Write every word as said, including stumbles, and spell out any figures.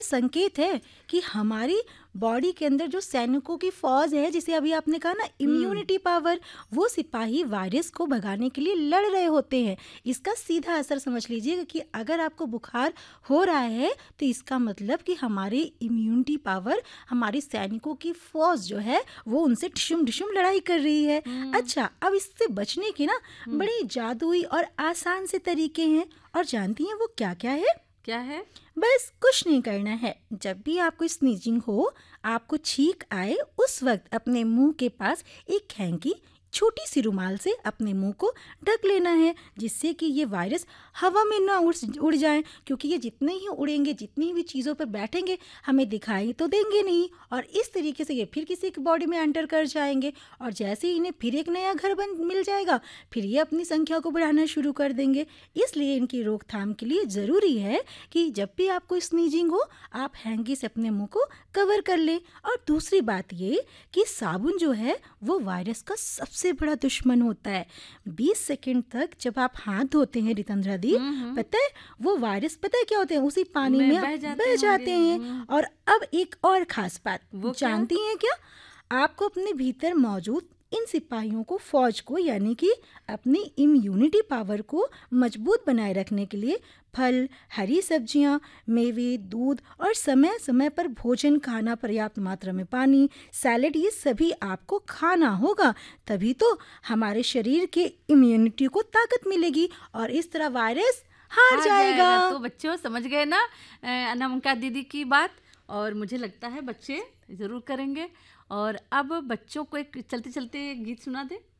संकेत है कि हमारी बॉडी के अंदर जो सैनिकों की फौज है, जिसे अभी आपने कहा ना इम्यूनिटी पावर, वो सिपाही वायरस को भगाने के लिए लड़ रहे होते हैं। इसका सीधा असर समझ लीजिएगा कि अगर आपको बुखार हो रहा है तो इसका मतलब कि हमारी इम्यूनिटी पावर, हमारी सैनिकों की फौज जो है वो उनसे ढिशुम ढिशुम लड़ाई कर रही है। अच्छा, अब इससे बचने के ना बड़े जादुई और आसान से तरीके हैं, और जानती हैं वो क्या क्या है? क्या है? बस कुछ नहीं करना है। जब भी आपको स्नीजिंग हो, आपको छींक आए, उस वक्त अपने मुंह के पास एक हैंकी, छोटी सी रुमाल से अपने मुंह को ढक लेना है, जिससे कि ये वायरस हवा में ना उड़ उड़ जाए, क्योंकि ये जितने ही उड़ेंगे, जितनी भी चीज़ों पर बैठेंगे, हमें दिखाई तो देंगे नहीं, और इस तरीके से ये फिर किसी की बॉडी में एंटर कर जाएंगे, और जैसे ही इन्हें फिर एक नया घर बन मिल जाएगा, फिर ये अपनी संख्या को बढ़ाना शुरू कर देंगे। इसलिए इनकी रोकथाम के लिए ज़रूरी है कि जब भी आपको स्नीजिंग हो, आप हैंकी से अपने मुंह को कवर कर लें। और दूसरी बात ये कि साबुन जो है वो वायरस का सबसे बड़ा दुश्मन होता है। बीस सेकंड तक जब आप हाथ धोते हैं रितंद्रा दी, पता है वो वायरस, पता है क्या होते हैं, उसी पानी में में बह आप जाते बह जाते होंगे। हैं। और अब एक और खास बात वो क्या? जानती हैं क्या? आपको अपने भीतर मौजूद इन सिपाहियों को, फौज को, यानी कि अपनी इम्यूनिटी पावर को मजबूत बनाए रखने के लिए फल, हरी सब्जियां, मेवे, दूध और समय समय पर भोजन खाना, पर्याप्त मात्रा में पानी, सैलेड, ये सभी आपको खाना होगा। तभी तो हमारे शरीर के इम्यूनिटी को ताकत मिलेगी और इस तरह वायरस हार आ जाएगा। जाएगा। तो बच्चों समझ गए ना अ, अनामिका दीदी की बात, और मुझे लगता है बच्चे ज़रूर करेंगे। और अब बच्चों को एक चलते चलते गीत सुना दे।